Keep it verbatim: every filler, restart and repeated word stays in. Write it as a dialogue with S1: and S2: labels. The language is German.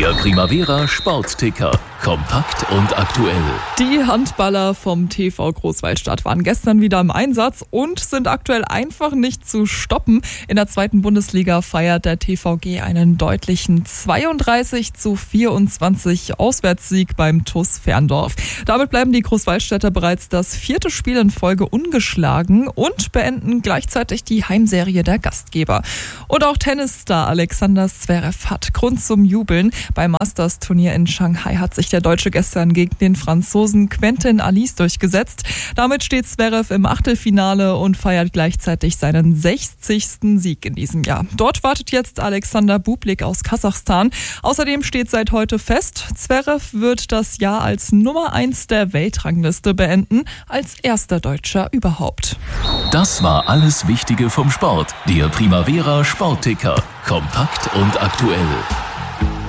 S1: Der Primavera Sportticker. Kompakt und aktuell.
S2: Die Handballer vom T V Großwaldstadt waren gestern wieder im Einsatz und sind aktuell einfach nicht zu stoppen. In der zweiten Bundesliga feiert der T V G einen deutlichen zweiunddreißig zu vierundzwanzig Auswärtssieg beim T U S Ferndorf. Damit bleiben die Großwaldstädter bereits das vierte Spiel in Folge ungeschlagen und beenden gleichzeitig die Heimserie der Gastgeber. Und auch Tennisstar Alexander Zverev hat Grund zum Jubeln. Beim Masters-Turnier in Shanghai hat sich der Deutsche gestern gegen den Franzosen Quentin Alice durchgesetzt. Damit steht Zverev im Achtelfinale und feiert gleichzeitig seinen sechzigsten Sieg in diesem Jahr. Dort wartet jetzt Alexander Bublik aus Kasachstan. Außerdem steht seit heute fest, Zverev wird das Jahr als Nummer eins der Weltrangliste beenden, als erster Deutscher überhaupt.
S1: Das war alles Wichtige vom Sport. Der Primavera Sportticker. Kompakt und aktuell.